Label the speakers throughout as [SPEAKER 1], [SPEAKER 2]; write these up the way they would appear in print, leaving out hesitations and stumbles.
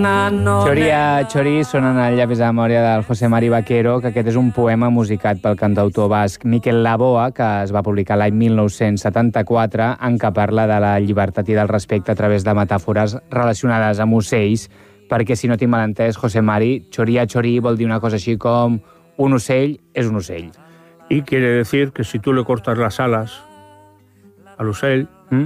[SPEAKER 1] Choria Chori sonen al llavis de memòria del José Mari Vaquero, que aquest és un poema musicat pel cantautor basc Miquel Laboa, que es va publicar l'any 1974, en què parla de la llibertat i del respecte a través de metàfores relacionades amb ocells, perquè, si no tinc mal entès, José Mari, Choria Chori vol dir una cosa així com un ocell és un ocell.
[SPEAKER 2] Y quiere decir que si tú le cortas las alas al ocell,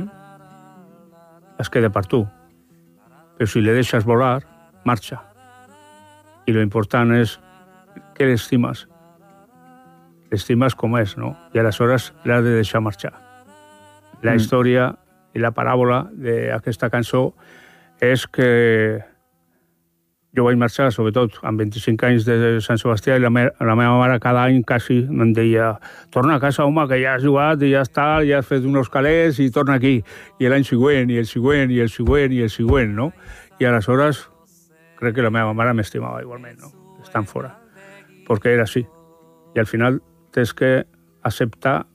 [SPEAKER 2] las queda per tu. Pero si le deixes volar, marxa. Y lo importante es que l'estimes. L'estimes com és, no? I aleshores l'has de deixar marxar. La història i la paràbola d'aquesta cançó és que jo vaig marxar, sobretot, amb 25 anys de Sant Sebastià, i la meva mare cada any quasi em deia torna a casa, home, que ja has jugat, i ja està, ja has fet uns calés, i torna aquí. I l'any següent, i el següent, i el següent, i el següent, no? I aleshores crec que la meva mare m'estimava igualment, no? Estan fora. Perquè era així. I al final tens que acceptar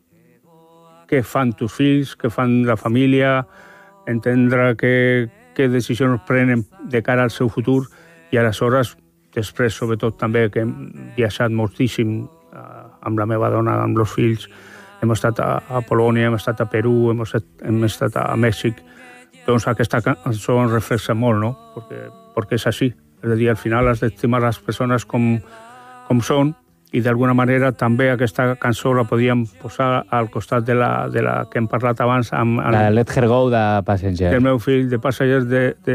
[SPEAKER 2] què fan tus fills, què fan la família, entendre què decisions prenen de cara al seu futur, i aleshores, després, sobretot també, que hem viatjat moltíssim amb la meva dona, amb els fills, hem estat a Polònia, hem estat a Perú, hem estat a Mèxic, doncs aquesta cançó ens reflexa molt, no? Perquè és així. És a dir, al final has d'estimar les persones com són, i d'alguna manera també aquesta cançó la podíem posar al costat de la que hem parlat abans amb
[SPEAKER 1] la Let Her Go de Passenger.
[SPEAKER 2] Del meu fill de Passengers,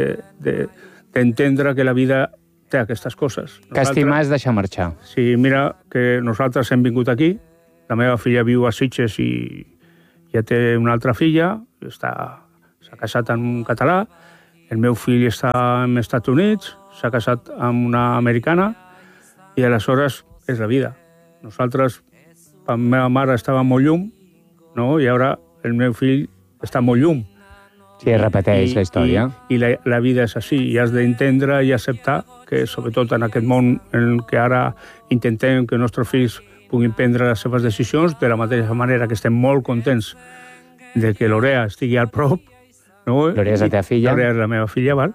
[SPEAKER 2] d'entendre que la vida té aquestes coses.
[SPEAKER 1] Que estimar és deixar marxar.
[SPEAKER 2] Sí, mira que nosaltres hem vingut aquí, la meva filla viu a Sitges i ja té una altra filla, s'ha casat amb un català, el meu fill està als Estats Units, s'ha casat amb una americana, i aleshores és la vida. Nosaltres, la meva mare estava molt llum, no? I ara el meu fill està molt llum.
[SPEAKER 1] Sí, repeteix la història.
[SPEAKER 2] I la vida és així, i has d'entendre i acceptar que, sobretot en aquest món en què ara intentem que els nostres fills puguin prendre les seves decisions, de la mateixa manera que estem molt contents de que l'Orea estigui al prop, no?
[SPEAKER 1] L'Orea és la teva filla.
[SPEAKER 2] L'Orea és la meva filla, val?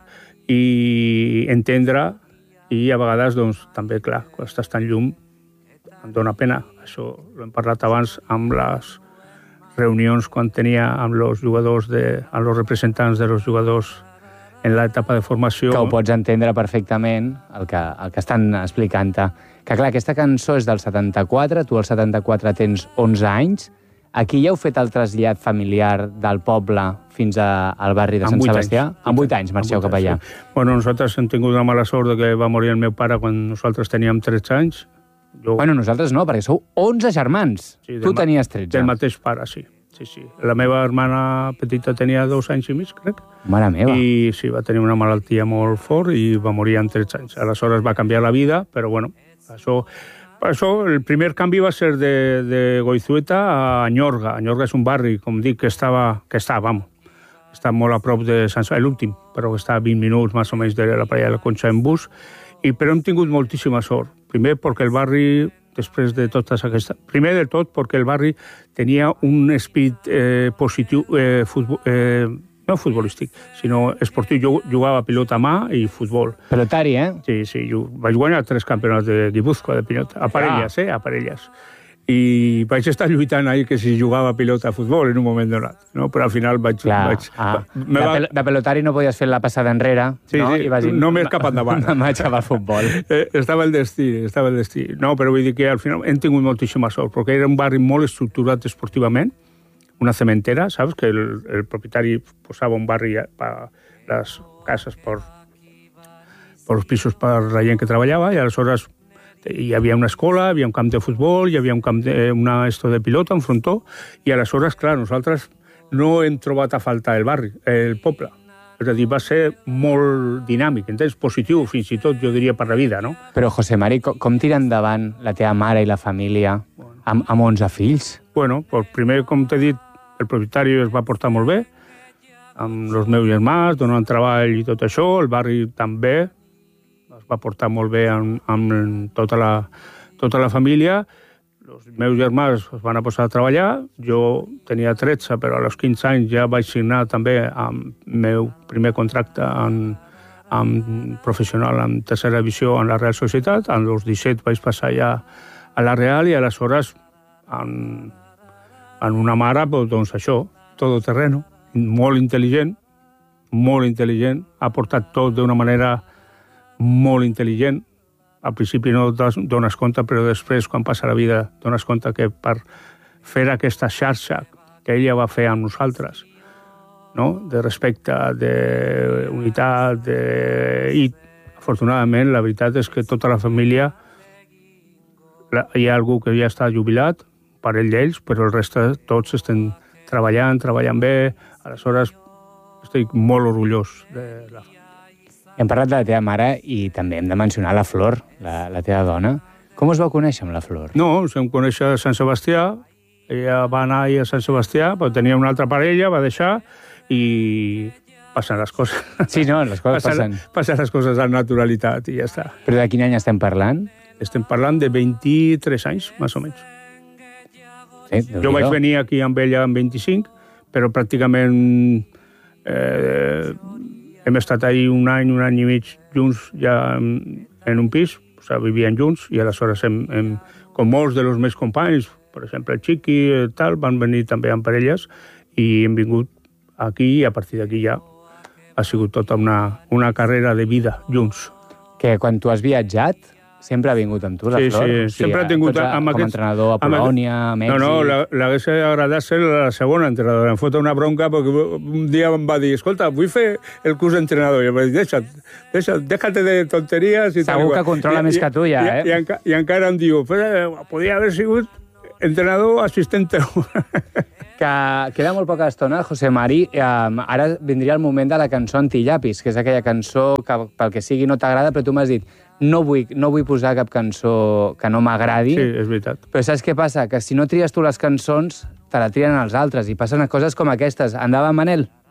[SPEAKER 2] I entendre, i a vegades, doncs, també, clar, quan estàs tan llum, em dóna pena. Això l'hem parlat abans amb les reunions quan tenia amb els jugadors, amb els representants dels jugadors en l'etapa de formació.
[SPEAKER 1] Que ho pots entendre perfectament, el que estan explicant-te. Que clar, aquesta cançó és del 74, tu al 74 tens 11 anys, aquí ja heu fet el trasllat familiar del poble fins al barri de Sant Sebastià? Amb 8 anys marxeu cap allà.
[SPEAKER 2] Sí. Bueno, nosaltres hem tingut la mala sort que va morir el meu pare quan nosaltres teníem 13 anys.
[SPEAKER 1] Bueno, nosaltres no, perquè sou 11 germans. Sí, tu tenies 13.
[SPEAKER 2] Del mateix pare, sí. La meva germana petita tenia 2 anys i mig, crec.
[SPEAKER 1] Mare meva.
[SPEAKER 2] I sí, va tenir una malaltia molt fort i va morir amb 13 anys. Aleshores va canviar la vida, però bueno, això el primer canvi va ser de Goizueta a Anyorga. Anyorga és un barri, com dic, que està molt a prop de Sant Sebastià, l'últim, però que està a 20 minuts més o menys de la playa de la Conxa en bus, però hem tingut moltíssima sort. Primer perquè el barri, després de totes aquestes... Primer de tot perquè el barri tenia un esperit positiu, no futbolístic, sinó esportiu. Jo jugava a pilota a mà i futbol.
[SPEAKER 1] Pelotari, eh?
[SPEAKER 2] Sí, jo vaig guanyar 3 campionats de Guipúzcoa de pilota, a parelles, a parelles. I vaig estar lluitant ahí que si jugava a pilota a futbol en un moment donat, no? Però al final vaig...
[SPEAKER 1] De pelotari no podies fer la passada enrere,
[SPEAKER 2] sí,
[SPEAKER 1] no?
[SPEAKER 2] Sí, només cap endavant.
[SPEAKER 1] Vaig cap al futbol.
[SPEAKER 2] Estava el destí. No, però vull dir que al final hem tingut moltíssima sort, perquè era un barri molt estructurat esportivament, una cementera, saps? Que el propietari posava un barri per les cases, per els pisos per la gent que treballava, i aleshores hi havia una escola, hi havia un camp de futbol, hi havia un camp de pilota, un frontó, i aleshores, clar, nosaltres no hem trobat a faltar el barri, el poble. És a dir, va ser molt dinàmic, entens? Positiu, fins i tot, jo diria, per la vida, no?
[SPEAKER 1] Però, José Mari, com tira endavant la teva mare i la família amb 11 fills?
[SPEAKER 2] Bueno, primer, com t'he dit, el propietari es va portar molt bé, amb els meus germans, donant treball i tot això, el barri també es va portar molt bé amb tota la família. Els meus germans es van a posar a treballar, jo tenia 13, però a los 15 anys ja vaig signar també el meu primer contracte amb professional en tercera divisió en la Real Societat. En els 17 vaig passar ja a la Real i aleshores en una mare, doncs això, todoterreno, molt intel·ligent, ha portat tot d'una manera molt intel·ligent. Al principi no dones compte, però després, quan passa la vida, dones compte que per fer aquesta xarxa que ella va fer amb nosaltres, no? De respecte, d'unitat, i afortunadament la veritat és que tota la família, hi ha algú que ja està jubilat, parell d'ells, però el reste tots estem treballant bé, aleshores estic molt orgullós de la família.
[SPEAKER 1] Hem parlat de la teva mare i també hem de mencionar la Flor, la teva dona. Com us vau conèixer amb la Flor?
[SPEAKER 2] No, ens vam conèixer a Sant Sebastià, ella va anar a Sant Sebastià, però tenia una altra parella, va deixar, i passen les coses.
[SPEAKER 1] Sí, no, les coses passen.
[SPEAKER 2] Passen les coses amb naturalitat i ja està.
[SPEAKER 1] Però de quin any estem parlant?
[SPEAKER 2] Estem parlant de 23 anys, més o menys.
[SPEAKER 1] Sí,
[SPEAKER 2] jo vaig venir aquí amb ella amb 25, però pràcticament hem estat ahí un any i mig junts ja en un pis, o sigui, vivien junts, i aleshores com molts dels meus companys, per exemple, el Chiqui, tal, van venir també amb parelles, i hem vingut aquí, i a partir d'aquí ja ha sigut tota una carrera de vida junts.
[SPEAKER 1] Que quan tu has viatjat, sempre ha vingut amb tu, la Flor?
[SPEAKER 2] Sí, sempre ha tingut
[SPEAKER 1] com a entrenador a Polònia, a Mèxic...
[SPEAKER 2] No, l'hagués agradat ser la segona entrenadora. Em fota una bronca perquè un dia em va dir, escolta, vull fer el curs d'entrenador. I em va dir, déjate de tonteries...
[SPEAKER 1] Segur que controla més que tu, ja, eh?
[SPEAKER 2] I encara em diu, podia haver sigut entrenador assistente.
[SPEAKER 1] Que queda molt poca estona, José Mari. Ara vindria el moment de la cançó Antillapis, que és aquella cançó que pel que sigui no t'agrada, però tu m'has dit no vull posar cap cançó que no m'agradi.
[SPEAKER 2] Sí, és veritat.
[SPEAKER 1] Però saps què passa? Que si no tries tu les cançons, te la trien els altres, i passen coses com aquestes. Endavant, Manel.